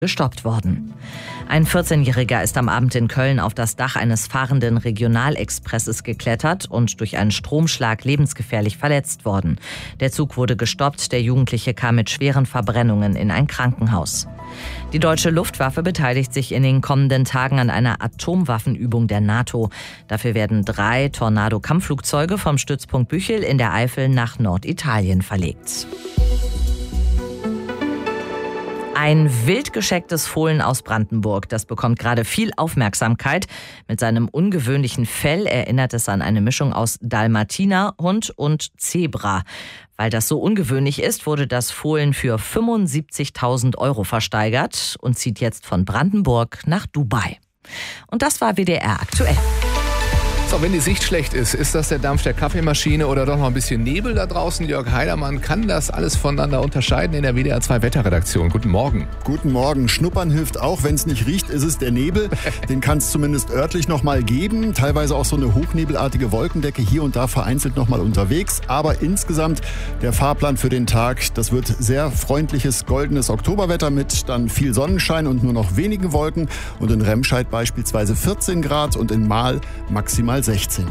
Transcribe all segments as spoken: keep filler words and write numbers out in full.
gestoppt worden. Ein vierzehnjähriger ist am Abend in Köln auf das Dach eines fahrenden Regionalexpresses geklettert und durch einen Stromschlag lebensgefährlich verletzt worden. Der Zug wurde gestoppt, der Jugendliche kam mit schweren Verbrennungen in ein Krankenhaus. Die deutsche Luftwaffe beteiligt sich in den kommenden Tagen an einer Atomwaffenübung der NATO. Dafür werden drei Tornado-Kampfflugzeuge vom Stützpunkt Büchel in der Eifel nach Norditalien verlegt. Ein wild geschecktes Fohlen aus Brandenburg, das bekommt gerade viel Aufmerksamkeit. Mit seinem ungewöhnlichen Fell erinnert es an eine Mischung aus Dalmatinerhund und Zebra. Weil das so ungewöhnlich ist, wurde das Fohlen für fünfundsiebzigtausend Euro versteigert und zieht jetzt von Brandenburg nach Dubai. Und das war W D R aktuell. So, wenn die Sicht schlecht ist, ist das der Dampf der Kaffeemaschine oder doch noch ein bisschen Nebel da draußen? Jörg Heidermann kann das alles voneinander unterscheiden in der W D R zwei Wetterredaktion. Guten Morgen. Guten Morgen. Schnuppern hilft auch. Wenn es nicht riecht, ist es der Nebel. Den kann es zumindest örtlich noch mal geben. Teilweise auch so eine hochnebelartige Wolkendecke hier und da vereinzelt noch mal unterwegs. Aber insgesamt der Fahrplan für den Tag, das wird sehr freundliches, goldenes Oktoberwetter mit dann viel Sonnenschein und nur noch wenigen Wolken. Und in Remscheid beispielsweise vierzehn Grad und in Mahl maximal sechzehn.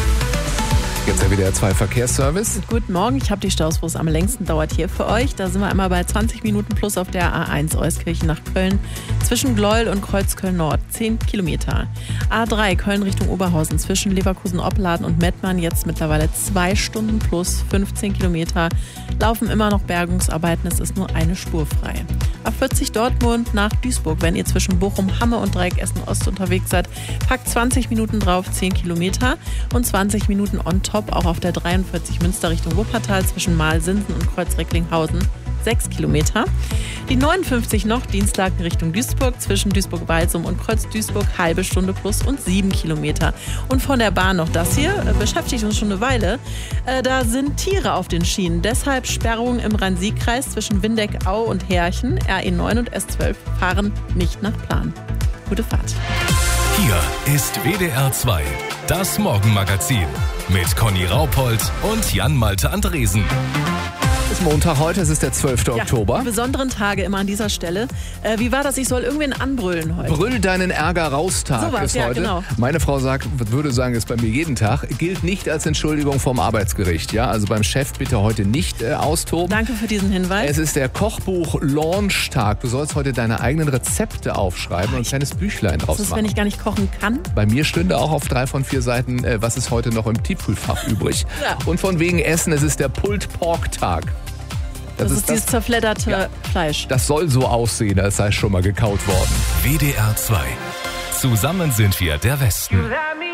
Jetzt der W D R zwei Verkehrsservice. Guten Morgen, ich habe die Staus, wo es am längsten dauert hier für euch. Da sind wir einmal bei zwanzig Minuten plus auf der A eins Euskirchen nach Köln. Zwischen Gleuel und Kreuzköln-Nord, zehn Kilometer. A drei Köln Richtung Oberhausen zwischen Leverkusen-Opladen und Mettmann, jetzt mittlerweile zwei Stunden plus, fünfzehn Kilometer. Laufen immer noch Bergungsarbeiten, es ist nur eine Spur frei. A vierzig Dortmund nach Duisburg, wenn ihr zwischen Bochum, Hamme und Dreieck Essen-Ost unterwegs seid, packt zwanzig Minuten drauf, zehn Kilometer und zwanzig Minuten on top auch auf der dreiundvierzig Münster Richtung Wuppertal zwischen Mahl-Sinsen und Kreuz-Recklinghausen, sechs Kilometer. Die neunundfünfzig noch Dienstlaken Richtung Duisburg zwischen Duisburg-Walsum und Kreuz-Duisburg, halbe Stunde plus und sieben Kilometer. Und von der Bahn noch das hier, äh, beschäftigt uns schon eine Weile. Äh, da sind Tiere auf den Schienen, deshalb Sperrungen im Rhein-Sieg-Kreis zwischen Windeck, Au und Härchen. R E neun und S zwölf fahren nicht nach Plan. Gute Fahrt. Hier ist W D R zwei, das Morgenmagazin mit Conny Raupold und Jan-Malte Andresen. Es ist Montag heute, es ist der zwölfte Oktober. Ja, die besonderen Tage immer an dieser Stelle. Äh, wie war das? Ich soll irgendwen anbrüllen heute. Brüll deinen Ärger raus Tag so was, ist ja, heute. Genau. Meine Frau sagt, würde sagen, ist bei mir jeden Tag. Gilt nicht als Entschuldigung vom Arbeitsgericht. Ja, also beim Chef bitte heute nicht äh, austoben. Danke für diesen Hinweis. Es ist der Kochbuch-Launch-Tag. Du sollst heute deine eigenen Rezepte aufschreiben und ein kleines Büchlein draus Was ist, machen. wenn ich gar nicht kochen kann? Bei mir stünde auch auf drei von vier Seiten, äh, was ist heute noch im Tiefkühlfach übrig. Ja. Und von wegen Essen, es ist der Pulled Pork Tag. Das, das ist dieses zerfledderte ja, Fleisch. Das soll so aussehen, als sei schon mal gekaut worden. W D R zwei. Zusammen sind wir der Westen.